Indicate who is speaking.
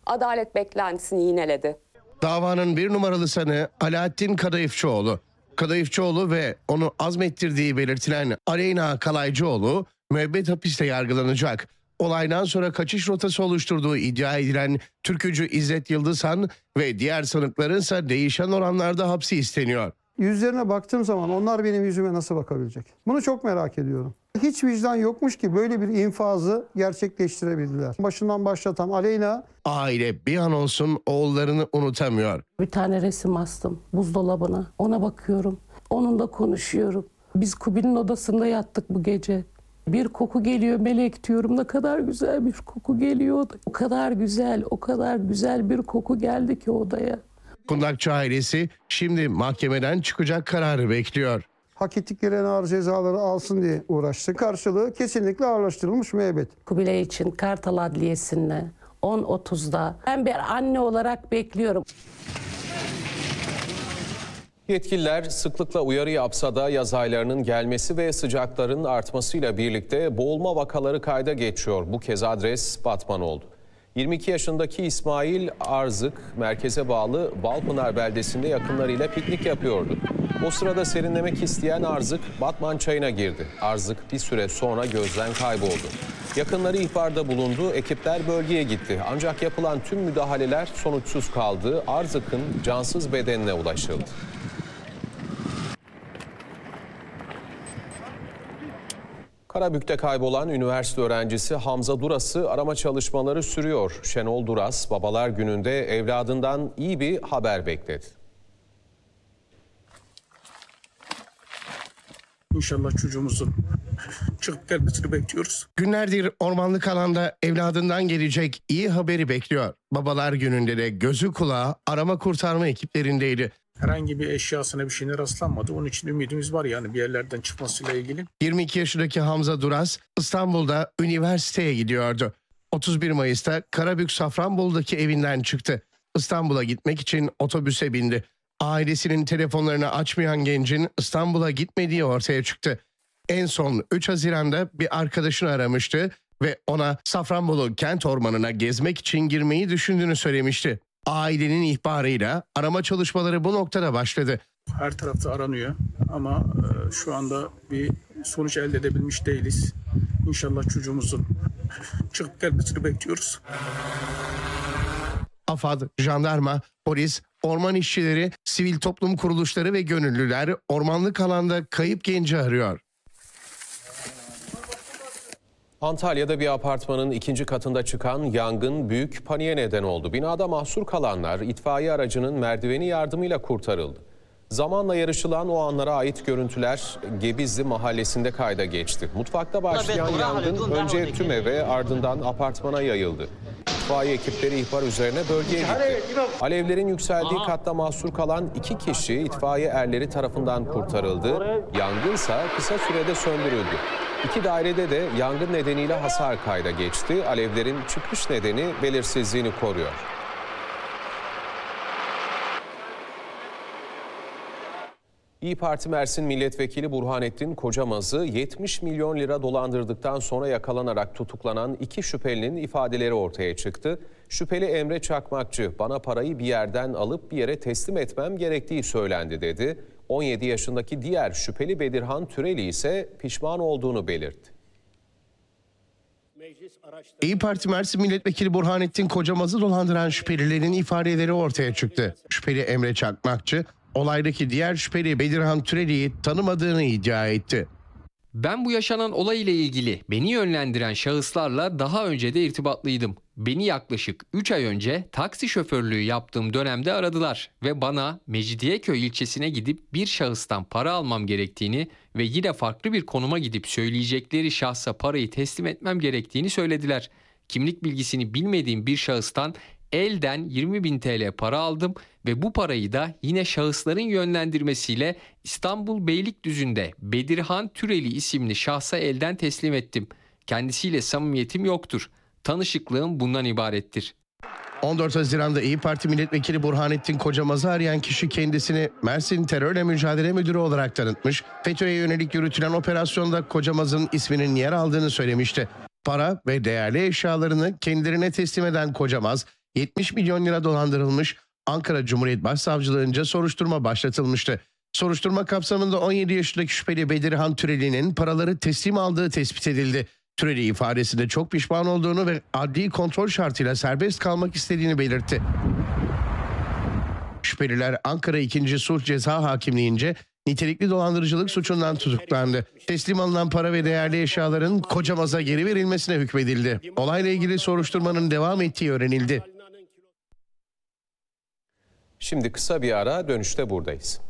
Speaker 1: adalet beklentisini yineledi.
Speaker 2: Davanın bir numaralı sanığı Alaaddin Kadayıfçıoğlu. Kadayıfçıoğlu ve onu azmettirdiği belirtilen Aleyna Kalaycıoğlu müebbet hapiste yargılanacak. Olaydan sonra kaçış rotası oluşturduğu iddia edilen türkücü İzzet Yıldızhan ve diğer sanıkların ise değişen oranlarda hapsi isteniyor.
Speaker 3: Yüzlerine baktığım zaman onlar benim yüzüme nasıl bakabilecek? Bunu çok merak ediyorum. Hiç vicdan yokmuş ki böyle bir infazı gerçekleştirebildiler. Başından başlatan Aleyna...
Speaker 2: Aile bir an olsun oğullarını unutamıyor.
Speaker 4: Bir tane resim astım buzdolabına. Ona bakıyorum. Onunla konuşuyorum. Biz Kubil'in odasında yattık bu gece. Bir koku geliyor Melek diyorum. Ne kadar güzel bir koku geliyor. O kadar güzel bir koku geldi ki odaya.
Speaker 2: Kundakçı ailesi şimdi mahkemeden çıkacak kararı bekliyor.
Speaker 3: Hak ettikleri en ağır cezaları alsın diye uğraştı. Karşılığı kesinlikle ağırlaştırılmış müebbet.
Speaker 4: Kubilay için Kartal Adliyesi'nde 10.30'da ben bir anne olarak bekliyorum.
Speaker 5: Yetkililer sıklıkla uyarı yapsa da yaz aylarının gelmesi ve sıcakların artmasıyla birlikte boğulma vakaları kayda geçiyor. Bu kez adres Batman oldu. 22 yaşındaki İsmail Arzık, merkeze bağlı Balpınar beldesinde yakınlarıyla piknik yapıyordu. O sırada serinlemek isteyen Arzık, Batman çayına girdi. Arzık bir süre sonra gözden kayboldu. Yakınları ihbarda bulundu, ekipler bölgeye gitti. Ancak yapılan tüm müdahaleler sonuçsuz kaldı. Arzık'ın cansız bedenine ulaşıldı. Karabük'te kaybolan üniversite öğrencisi Hamza Duras'ı arama çalışmaları sürüyor. Şenol Duras, Babalar Günü'nde evladından iyi bir haber bekledi.
Speaker 6: İnşallah çocuğumuzun çıkıp gelmesini bekliyoruz.
Speaker 2: Günlerdir ormanlık alanda evladından gelecek iyi haberi bekliyor. Babalar Günü'nde de gözü kulağı arama kurtarma ekiplerindeydi.
Speaker 6: Herhangi bir eşyasına bir şeyine rastlanmadı. Onun için ümidimiz var yani bir yerlerden çıkmasıyla ilgili.
Speaker 2: 22 yaşındaki Hamza Duras İstanbul'da üniversiteye gidiyordu. 31 Mayıs'ta Karabük Safranbolu'daki evinden çıktı. İstanbul'a gitmek için otobüse bindi. Ailesinin telefonlarını açmayan gencin İstanbul'a gitmediği ortaya çıktı. En son 3 Haziran'da bir arkadaşını aramıştı ve ona Safranbolu kent ormanına gezmek için girmeyi düşündüğünü söylemişti. Ailenin ihbarıyla arama çalışmaları bu noktada başladı.
Speaker 6: Her tarafta aranıyor ama şu anda bir sonuç elde edebilmiş değiliz. İnşallah çocuğumuzun çıkıp gelmesini bekliyoruz.
Speaker 2: AFAD, jandarma, polis, orman işçileri, sivil toplum kuruluşları ve gönüllüler ormanlık alanda kayıp genci arıyor.
Speaker 5: Antalya'da bir apartmanın ikinci katında çıkan yangın büyük paniğe neden oldu. Binada mahsur kalanlar itfaiye aracının merdiveni yardımıyla kurtarıldı. Zamanla yarışılan o anlara ait görüntüler Gebizli mahallesinde kayda geçti. Mutfakta başlayan yangın önce tüm eve ardından apartmana yayıldı. İtfaiye ekipleri ihbar üzerine bölgeye gitti. Alevlerin yükseldiği katta mahsur kalan 2 kişi itfaiye erleri tarafından kurtarıldı. Yangınsa kısa sürede söndürüldü. 2 dairede de yangın nedeniyle hasar kayda geçti. Alevlerin çıkış nedeni belirsizliğini koruyor. İYİ Parti Mersin Milletvekili Burhanettin Kocamaz'ı 70 milyon lira dolandırdıktan sonra yakalanarak tutuklanan 2 şüphelinin ifadeleri ortaya çıktı. Şüpheli Emre Çakmakçı, bana parayı bir yerden alıp bir yere teslim etmem gerektiği söylendi dedi. 17 yaşındaki diğer şüpheli Bedirhan Türeli ise pişman olduğunu belirtti.
Speaker 2: İYİ Parti Mersin Milletvekili Burhanettin Kocamaz'ı dolandıran şüphelilerin ifadeleri ortaya çıktı. Şüpheli Emre Çakmakçı, olaydaki diğer şüpheli Bedirhan Türeli'yi tanımadığını iddia etti.
Speaker 7: Ben bu yaşanan olay ile ilgili beni yönlendiren şahıslarla daha önce de irtibatlıydım. Beni yaklaşık 3 ay önce taksi şoförlüğü yaptığım dönemde aradılar ve bana Mecidiyeköy ilçesine gidip bir şahıstan para almam gerektiğini ve yine farklı bir konuma gidip söyleyecekleri şahsa parayı teslim etmem gerektiğini söylediler. Kimlik bilgisini bilmediğim bir şahıstan elden 20.000 TL para aldım ve bu parayı da yine şahısların yönlendirmesiyle İstanbul Beylikdüzü'nde Bedirhan Türeli isimli şahsa elden teslim ettim. Kendisiyle samimiyetim yoktur. Tanışıklığım bundan ibarettir.
Speaker 2: 14 Haziran'da İYİ Parti Milletvekili Burhanettin Kocamaz'ı arayan kişi kendisini Mersin Terörle Mücadele Müdürü olarak tanıtmış. FETÖ'ye yönelik yürütülen operasyonda Kocamaz'ın isminin yer aldığını söylemişti. Para ve değerli eşyalarını kendilerine teslim eden Kocamaz, 70 milyon lira dolandırılmış. Ankara Cumhuriyet Başsavcılığınca soruşturma başlatılmıştı. Soruşturma kapsamında 17 yaşındaki şüpheli Bedirhan Türeli'nin paraları teslim aldığı tespit edildi. Türeli ifadesinde çok pişman olduğunu ve adli kontrol şartıyla serbest kalmak istediğini belirtti. Şüpheliler Ankara 2. Sulh Ceza Hakimliğince nitelikli dolandırıcılık suçundan tutuklandı. Teslim alınan para ve değerli eşyaların Kocamaz'a geri verilmesine hükmedildi. Olayla ilgili soruşturmanın devam ettiği öğrenildi.
Speaker 5: Şimdi kısa bir ara, dönüşte buradayız.